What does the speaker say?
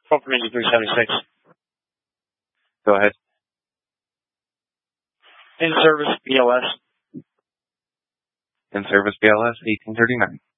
Call from engine 376. Go ahead. In service, BLS. In service, BLS 1839.